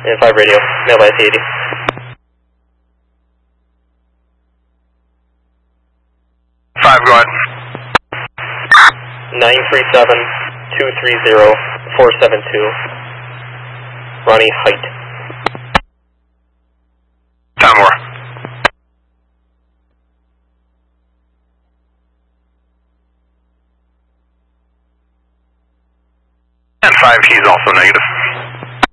And 5 radio, mail by C80. 5, go ahead. 937-230-472. Ronnie Height. Time more. And 5 keys also negative.